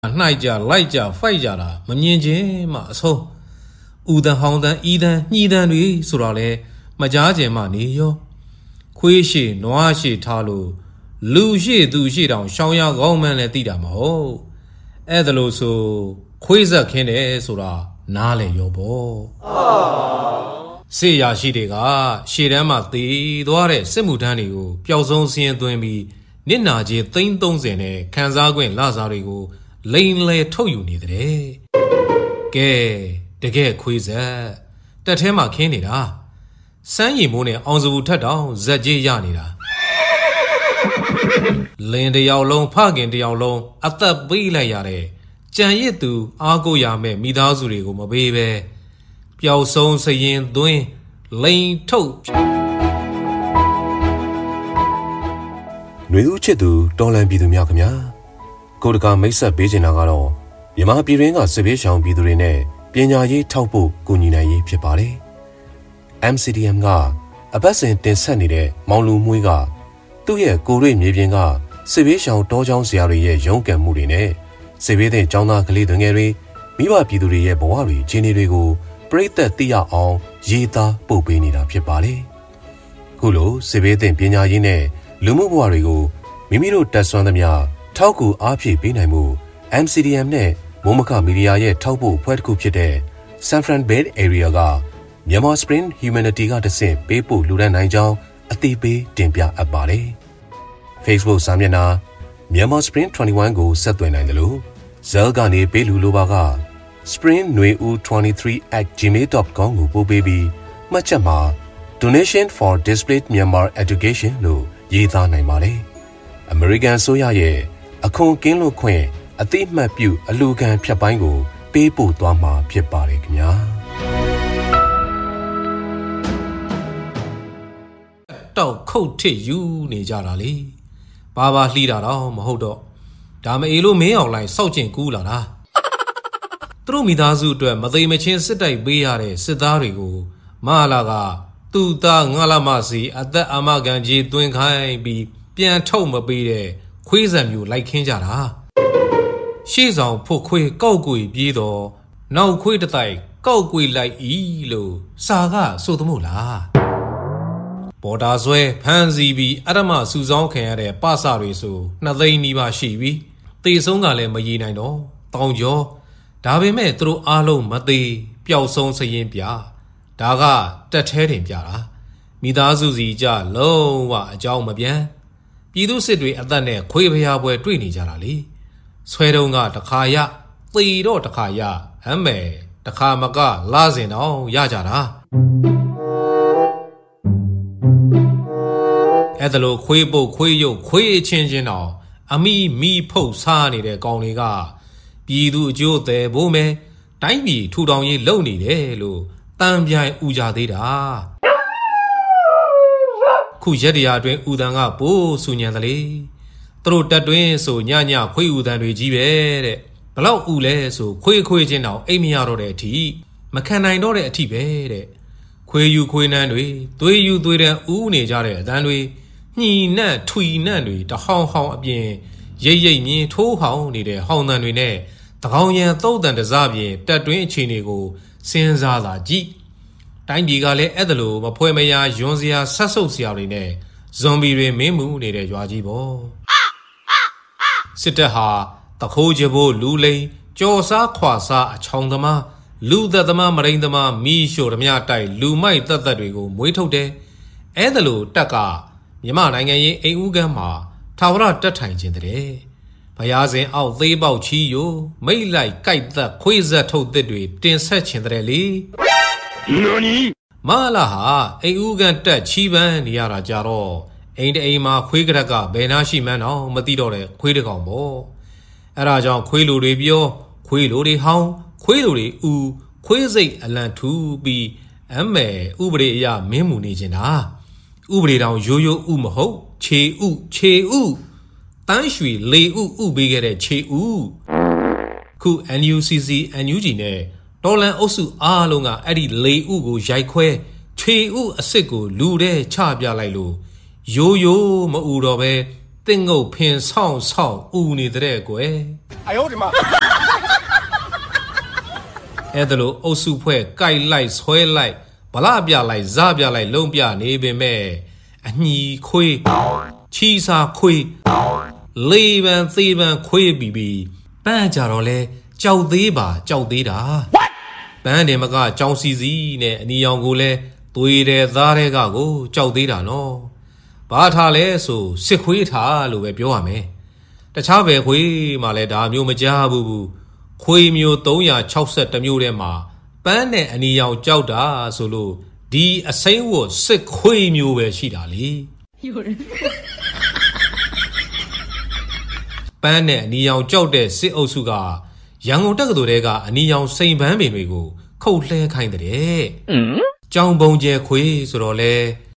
耐家来家废家啦，没年纪嘛错。有的好的，一的、二的女说了嘞，没家姐嘛你哟。亏些、暖些他路，路些都些让小伢我们来对的嘛好。挨得路说，亏着看的说了，哪里有不？谁也是这个，现在嘛最多的什么单里个，标准线对比，你那些电动车呢，看啥关拉啥的个。另类投入你的嘞，这个亏着，这天嘛看你啦，生意么呢？按照他当日节压你啦，人的要弄，怕人的要弄，阿达未来呀嘞，讲一度阿哥呀咩，米大叔的个么贝贝，表送实验对，零投。 女巫制度当然比度妙个咩？ကိုတကမိတ်ဆက်ပေးချင်တာကတော့မြန်မာပြည်တွင်းကစစ်ဘေးရှောင်ပြည်သူတွေနဲ့ပညာရေးထောက်ပို့ကူညီနိုင်ရေးဖြစ်ပါတယ်။ MCDM ကအပတ်စဉ်တင်ဆက်နေတဲ့မောင်လူမွေးကသူ့ရဲ့ကိုရွေမြေပြင်ကစစ်ဘေးရှောင်တောကျောင်းဆရာတွေရဲ့ရုန်းကန်မှုတွေနဲ့စစ်ဘေးသင့်ကျောင်းသားကလေးတွေငယ်တွေမိဘပြည်သူတွေရဲ့ဘဝတွေခြေနေတွေကိုပြိသက်သိရအောင်ရေးသားပို့ပေးနေတာဖြစ်ပါတယ်။ခုလိုစစ်ဘေးသင့်ပညာရေးနဲ့လူမှုဘဝတွေကိုမိမိတို့တက်ဆွမ်းသမျှထောက်ကူအားဖြည့်ပေးနိုင်မှု MCDM နဲ့မိုးမခမီဒီယာရဲ့ထောက်ပို့ဖွဲ့တစ်ခုဖြစ်တဲ့ San Fran Bay Area ကMyanmar Spring Humanity ကတဆင့်ပေးပို့လူဒန်းနိုင်ကြောင်းအသိပေးတင်ပြအပ်ပါတယ်။ Facebook စာမျက်နှာ Myanmar Spring 21ကိုဆက်သွယ်နိုင်တယ်လို့ Zelle ကနေပေးလူလိုပါက springnueu23@gmail.com ကိုပို့ပေးပြီးမှတ်ချက်မှာ Donation for Displaced Myanmar Education လို့ရေးသားနိုင်ပါတယ်။ American ဆိုရရဲ့အခွန်ကင်းလို့ခွင့်အသိမှတ်ပြုအလူခံဖြတ်ပိုင်းကိုပေးပို့သွားမှာဖြစ်ပါတယ်ခင်ဗျာတောက်ခုတ်ထစ်ယူနေကြတာလေဘာဘာလှီးတာတော့မဟုတ်တော့ဒါမအေလို့မင်းအောင်လိုက်စောက်ကျင်ကူးလာတာသူတို့မိသားစုအတွက်မသိမချင်းစစ်တိုက်ပေးရတဲ့စစ်သားတွေကိုမဟာလာကသူ့သားငါလာမစီအသက်အာမခံကြီးတွင်ခိုင်းပြီးပြန်ထုတ်မပေးတဲ့ခွေးစံမျိုးလိုက်ခင်းကြတာရှေ့ဆောင်ဖို့ခွေးကောက်ကွေပြေးတော့နောက်ခွေးတတိုက်ကောက်ကွေလိုက်ဤလို့စာကဆိုသမို့လားပေါ်တာဆွဲဖမ်းစီပြီးအရမစူဆောင်းခံရတဲ့ပစတွေဆို2သိန်းနီးပါးရှိပြီတေဆုံးကလည်းမရည်နိုင်တော့တောင်ကျော်ဒါပေမဲ့သူတို့အားလုံးမသေးပျောက်ဆုံးစရင်ပြဒါကတက်ထဲတင်ပြတာမိသားစုစီကြလုံးဝအကြောင်းမပြန်ပြည်သူစစ်တွေအသက်နဲ့ခွေးဖျားပွဲတွေ့နေကြတာလေဆွဲတုံးကတခါရသေတော့တခါရအမဲတခါမကလာစင်တော့ရကြတာအဲ့ဒါလို့ခွေးပုတ်ခွေးရုပ်ခွေးချင်းချင်းတော့အမိဖုတ်စားနေတဲ့ကောင်တွေကပြည်သူအကျိုးတယ်ဖို့မဲတိုင်းပြည်ထူထောင်ရေးလုပ်နေတယ်လို့တန်ပြိုင်ဥကြသေးတာခုရက်တရာအတွင်းဥဒံကပိုးဆူညံတယ်လေသူတို့တက်တွင်းဆိုညခွေးဥဒံတွေကြီးပဲတဲ့ဘလောက်ဥလဲဆိုခွေးချင်းတော့အိမ်မရတော့တဲ့အထိမခံနိုင်တော့တဲ့အထိပဲတဲ့ခွေးယူခွေးနှမ်းတွေသွေးယူသွေးတန်းဥနေကြတဲ့အတန်းတွေညှီနှံ့ထွီနှံ့တွေတဟောင်းဟောင်းအပြင်ရိပ်မြင်းထိုးဟောင်းနေတဲ့ဟောင်းတန်တွေနဲ့တကောင်ရန်သုတ်တန်တစားပြင်တက်တွင်းအခြေအနေကိုစဉ်းစားလာကြည့်တိုင်းပြည်ကလည်းအဲ့ဒါလိုမဖွဲမရယွန်းစရာဆက်ဆုပ်စရာတွေနဲ့ဇွန်ဘီတွေမင်းမှုနေတဲ့ရွာကြီးပေါ့စစ်တပ်ဟာတခိုးကြဖို့လူလိန်ကြော်စားခွာစားအချောင်သမားလူသက်သမားမရိန်သမားမီးရှို့ဓမြတိုက်လူမိုက်သက်တွေကိုမွေးထုတ်တယ်အဲ့ဒါလိုတက်ကမြန်မာနိုင်ငံရဲ့အိမ်ဦးကမ်းမှာထာဝရတက်ထိုင်ခြင်းတဲ့ဘုရားစဉ်အောက်သေးပေါက်ချီယိုမိတ်လိုက်ကြိုက်သက်ခွေးဆက်ထုတ်တဲ့တွေတင်ဆက်ခြင်းတဲ့လေမလာဟာအိမ်ဦးကန်တက်ချီပန်းနေရတာကြတော့အိမ်တအိမ်မှာခွေးကရက်ကဘယ်နာရှိမှန်းတော့မသိတော့တဲ့ခွေးတကောင်ပေါ့အဲ့ဒါကြောင့်ခွေးလူတွေပြောခွေးလူတွေဟောင်းခွေးလူတွေဥခွေးစိတ်အလံထူပြီးအမဲဥပဒေအရမင်းမူနေခြင်းတာဥပဒေတောင်ရိုးဥမဟုတ်ခြေဥတန်းရွှေလေဥပေးခဲ့တဲ့ခြေဥခု NUCC NUG နဲ့တော်လန်အုပ်စုအားလုံးကအဲ့ဒီလေဥကိုရိုက်ခွဲခြေဥအစ်စ်ကိုလူတဲ့ချပြလိုက်လို့ရိုးမဥတော့ပဲတင်းငုတ်ဖင်ဆောင်ဦးနေတဲ့ကွယ်哎呦我的妈အဲ့ဒါလို့အုပ်စုဖွဲ့ကြိုက်လိုက်ဆွဲလိုက်ဗလာပြလိုက်ဇပြလိုက်လုံးပြနေပေမဲ့အညီခွေးချီစာခွေးလေးပန်သေးပန်ခွေးပြီးပန်းကြတော့လဲကြောက်သေးတာပန်းတယ်မကကြောင်စီစီနဲ့အနီရောင်ကိုလဲသွေးတယ်သားတဲ့ကကိုကြောက်သေးတာနော်ဘာထားလဲဆိုစစ်ခွေးထားလို့ပဲပြောရမယ်တခြားပဲခွေးမှလည်းဒါမျိုးမကြားဘူးခွေးမျိုး360မျိုးထဲမှာပန်းနဲ့အနီရောင်ကြောက်တာဆိုလို့ဒီအစိမ်းဝတ်စစ်ခွေးမျိုးပဲရှိတာလေပန်းနဲ့အနီရောင်ကြောက်တဲ့စစ်အုပ်စုကရန်ကုန်တက္ကသိုလ်တဲကအနီရောင်စိန်ပန်းပင်တွေကိုခုတ်လှဲခိုင်းတဲ့ကြောင်ပုံကျဲခွေးဆိုတော့လေ